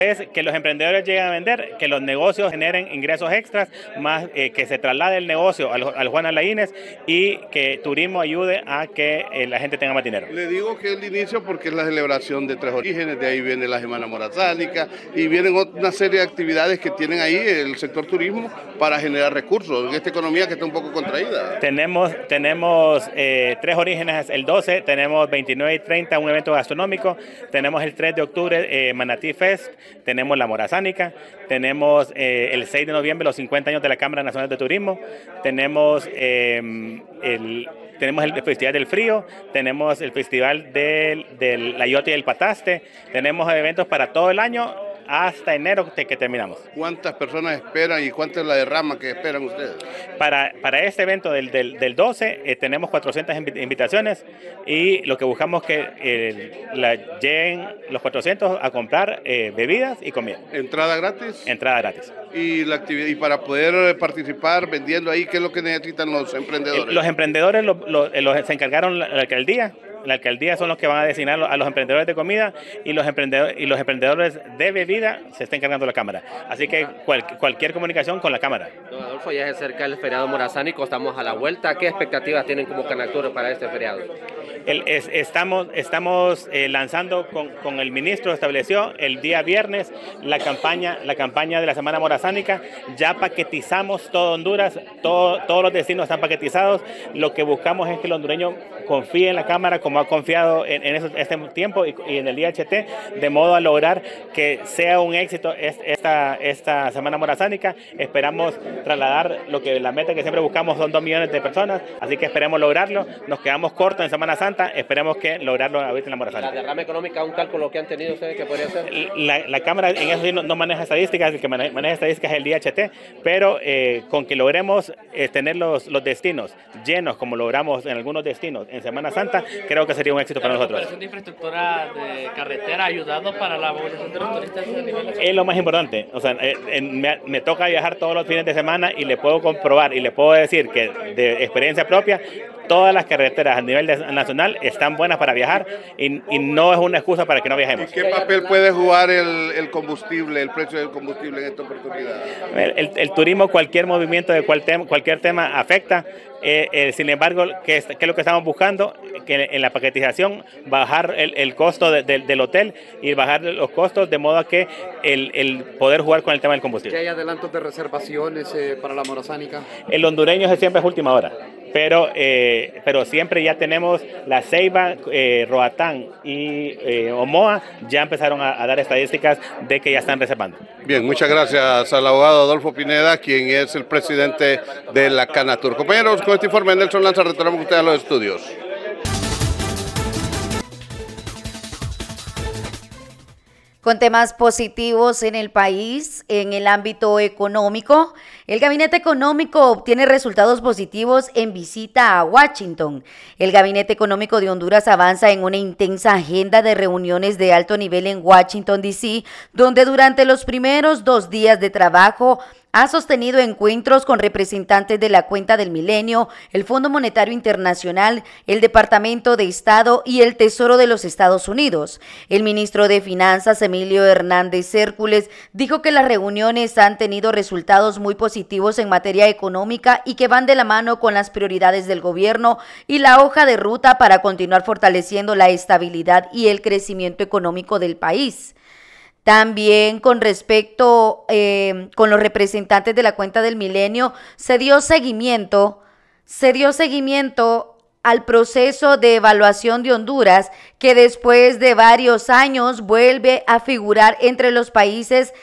Es que los emprendedores lleguen a vender, que los negocios generen ingresos extras, más que se traslade el negocio al Juan Alaínez y que turismo ayude a que la gente tenga más dinero. Le digo que es el inicio porque es la celebración de Tres Orígenes, de ahí viene la Semana Morazánica y vienen una serie de actividades que tienen ahí el sector turismo para generar recursos en esta economía que está un poco contraída. Tenemos Tres Orígenes el 12, tenemos 29 y 30 un evento gastronómico, tenemos el 3 de octubre Manatí Fest, tenemos la Morazánica, tenemos el 6 de noviembre los 50 años de la Cámara Nacional de Turismo, tenemos el Festival del Frío, tenemos el Festival del Ayote y el Pataste, tenemos eventos para todo el año hasta enero que terminamos. ¿Cuántas personas esperan y cuánta es la derrama que esperan ustedes? Para este evento del 12 tenemos 400 invitaciones y lo que buscamos es que lleguen los 400 a comprar bebidas y comida. ¿Entrada gratis? Entrada gratis. Y la actividad, y para poder participar vendiendo ahí, ¿qué es lo que necesitan los emprendedores? Los emprendedores se encargaron la alcaldía. La alcaldía son los que van a designar a los emprendedores de comida y los emprendedores de bebida se está encargando la Cámara. Así que cualquier comunicación con la Cámara. Don Adolfo, ya se acerca el feriado morazánico, estamos a la vuelta. ¿Qué expectativas tienen como Canatur para este feriado? Estamos lanzando con el ministro, estableció el día viernes la campaña de la Semana Morazánica. Ya paquetizamos todo Honduras, todos los destinos están paquetizados. Lo que buscamos es que el hondureño confíe en la Cámara como ha confiado en este tiempo y en el IHT, de modo a lograr que sea un éxito esta Semana Morazánica. Esperamos trasladar la meta que siempre buscamos son 2 millones de personas, así que esperemos lograrlo. Nos quedamos cortos en Semana Santa, esperemos que lograrlo ahorita en la Morazánica. ¿La derrama económica, un cálculo que han tenido ustedes que podría ser? La Cámara en eso sí no maneja estadísticas, el que maneja estadísticas es el IHT, pero con que logremos tener los destinos llenos como logramos en algunos destinos en Semana Santa, creo que sería un éxito para nosotros. ¿La recuperación de infraestructura de carretera ha ayudado para la movilización de los turistas a nivel nacional? Es lo más importante. O sea, me toca viajar todos los fines de semana y le puedo comprobar y le puedo decir que de experiencia propia, todas las carreteras a nivel nacional están buenas para viajar y no es una excusa para que no viajemos. ¿Y qué papel puede jugar el combustible, el precio del combustible en esta oportunidad? El turismo, cualquier movimiento de cualquier tema afecta. Sin embargo, ¿qué es lo que estamos buscando? Que en la paquetización bajar el costo del hotel y bajar los costos de modo a que el poder jugar con el tema del combustible. ¿Qué hay adelantos de reservaciones para la Morazánica? El hondureño siempre es última hora, pero siempre ya tenemos La Ceiba, Roatán y Omoa ya empezaron a dar estadísticas de que ya están reservando. Bien, muchas gracias al abogado Adolfo Pineda, quien es el presidente de la Canatur. Compañeros, con este informe Nelson Lanza retornamos con ustedes a los estudios. Con temas positivos en el país, en el ámbito económico, el Gabinete Económico obtiene resultados positivos en visita a Washington. El Gabinete Económico de Honduras avanza en una intensa agenda de reuniones de alto nivel en Washington, D.C., donde durante los primeros 2 días de trabajo ha sostenido encuentros con representantes de la Cuenta del Milenio, el Fondo Monetario Internacional, el Departamento de Estado y el Tesoro de los Estados Unidos. El ministro de Finanzas, Emilio Hernández Hércules, dijo que las reuniones han tenido resultados muy positivos en materia económica y que van de la mano con las prioridades del gobierno y la hoja de ruta para continuar fortaleciendo la estabilidad y el crecimiento económico del país. También con respecto con los representantes de la Cuenta del Milenio, se dio seguimiento al proceso de evaluación de Honduras, que después de varios años vuelve a figurar entre los países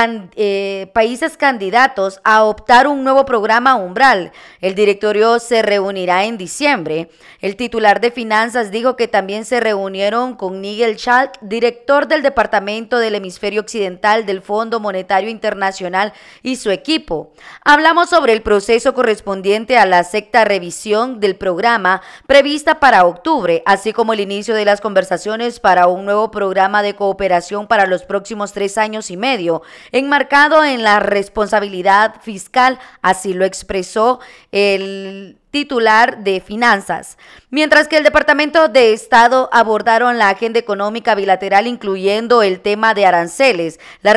candidatos a optar un nuevo programa umbral. El directorio se reunirá en diciembre. El titular de Finanzas dijo que también se reunieron con Nigel Schalk, director del Departamento del Hemisferio Occidental del Fondo Monetario Internacional, y su equipo. Hablamos sobre el proceso correspondiente a la 6ª revisión del programa prevista para octubre, así como el inicio de las conversaciones para un nuevo programa de cooperación para los próximos 3 años y medio. enmarcado en la responsabilidad fiscal, así lo expresó el titular de Finanzas, mientras que el Departamento de Estado abordaron la agenda económica bilateral, incluyendo el tema de aranceles, la